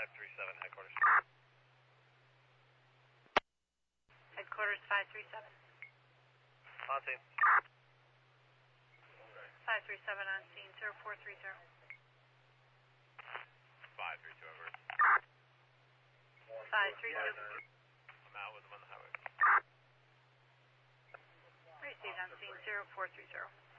537, headquarters. Headquarters 537. On scene. 537 on scene, 0430. 532 over. 532. I'm out with them on the highway. Received on scene, 0430.